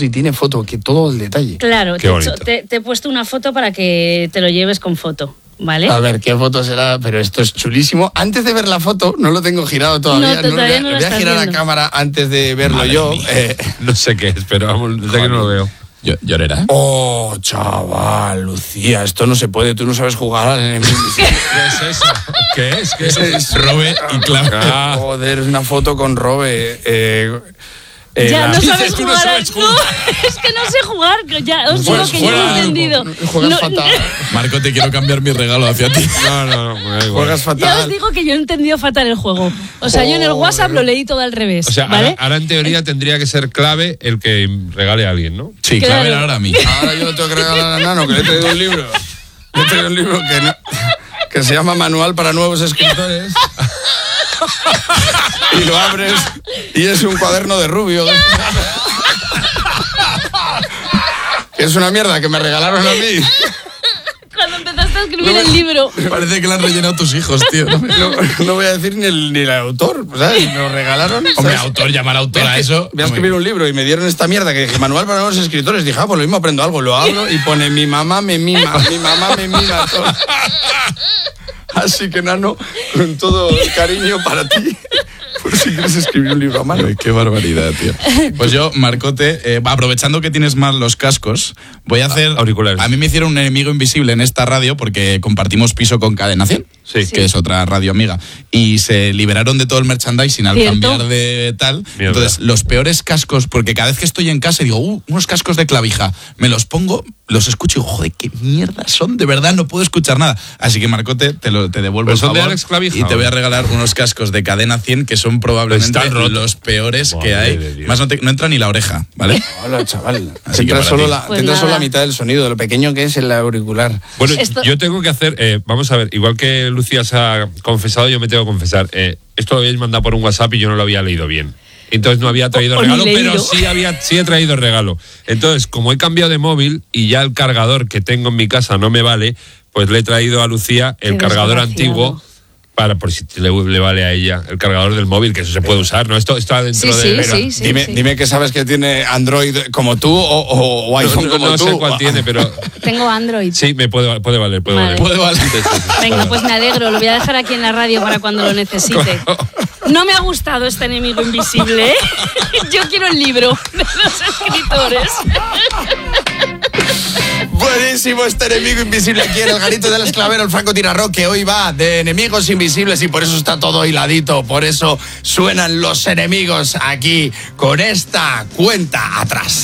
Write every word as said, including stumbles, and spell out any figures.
foto y tiene foto, que todo el detalle. Claro, Qué te, bonito. te, te he puesto una foto para que te lo lleves con foto, ¿vale? A ver, ¿qué foto será? Pero esto es chulísimo. Antes de ver la foto, no lo tengo girado todavía. No, todavía no lo voy a estás girar viendo. la cámara antes de verlo Madre yo. mía. Eh, No sé qué es, pero vamos, desde que no lo veo. Yo, llorera. oh, chaval, Lucía, esto no se puede. Tú no sabes jugar al enemigo invisible. ¿Qué es eso? ¿Qué es? ¿Qué es? Es Robe y clave. Ah. Joder, es una foto con Robe. Eh, eh, Ya, la- no sabes Dices, tú no jugar. sabes al- jugar. No, es que no sé jugar. Ya os digo Pues que yo juega no he algo. entendido. Juegas No, fatal. Marco, te quiero cambiar mi regalo hacia ti. No, no, no, me da igual. Juegas Ya os fatal. digo que yo he entendido fatal el juego. O sea, yo en el Joder. WhatsApp lo leí todo al revés. O sea, ¿vale? ahora, ahora en teoría tendría que ser clave el que regale a alguien, ¿no? Sí, Claro. clave era ahora a mí. Ahora yo no tengo que regalar a Nano, que le he traído un libro. Le he traído un libro que, no- que se llama Manual para Nuevos Escritores. Y lo abres y es un cuaderno de Rubio. Que es una mierda que me regalaron a mí. Cuando empezaste a escribir No me- el libro. Parece que le han rellenado tus hijos, tío. No, no voy a decir ni el, ni el autor, ¿sabes? Me lo regalaron. Hombre, ¿sabes? autor, llamar autor Voy a, a eso. voy a escribir un libro y me dieron esta mierda que dije, Manual para Nuevos Escritores. Dije, ah, pues lo mismo aprendo algo. Lo abro y pone, mi mamá me mima, mi mamá me mima. Todo. Así que, Nano, con todo el cariño para ti, por si quieres escribir un libro a mano. Ay, qué barbaridad, tío. Pues yo, Marcote, eh, aprovechando que tienes mal los cascos, voy a hacer... Auriculares. A mí me hicieron un enemigo invisible en esta radio porque compartimos piso con Cadena cien, Sí. que es otra radio amiga, y se liberaron de todo el merchandising al ¿Cierto? cambiar de tal. Mierda. Entonces, los peores cascos, porque cada vez que estoy en casa y digo, uh, unos cascos de clavija, me los pongo, los escucho y digo, joder, qué mierda son, de verdad, no puedo escuchar nada. Así que, Marcote, te, lo, te devuelvo ¿Pero el son de favor Alex Clavija, y te o? voy a regalar unos cascos de Cadena cien que son probablemente Están rotos. los peores Madre que hay. de Dios. Más no, te- no entra ni la oreja, ¿vale? Hola, chaval. Así Te que entra, para solo ti. la, te Pues entra solo nada. la mitad del sonido, de lo pequeño que es el auricular. Bueno, Esto- yo tengo que hacer, eh, vamos a ver, igual que Lucía se ha confesado, yo me tengo que confesar. Eh, esto lo habéis mandado por un WhatsApp y yo no lo había leído bien. Entonces no había traído O- o ni regalo, pero leído. sí había, sí he traído regalo. Entonces, como he cambiado de móvil y ya el cargador que tengo en mi casa no me vale, pues le he traído a Lucía el Qué cargador desgraciado. antiguo. Para por si le, le vale a ella el cargador del móvil, que eso se puede usar, ¿no? Esto está dentro Sí, de. sí, sí, sí. dime, sí. dime que sabes que tiene Android como tú o, o- o No, iPhone no, como no tú. sé cuál tiene, pero Tengo Android. sí, me puede, puede valer, puede Vale. valer. Puede valer. Sí, sí, sí, puede Venga, valer. pues me alegro, lo voy a dejar aquí en la radio para cuando lo necesite. No me ha gustado este enemigo invisible, ¿eh? Yo quiero el libro de los escritores. Buenísimo este enemigo invisible aquí en el garito del esclavero, el Franco Tirarro, que hoy va de enemigos invisibles y por eso está todo hiladito, por eso suenan los enemigos aquí con esta cuenta atrás.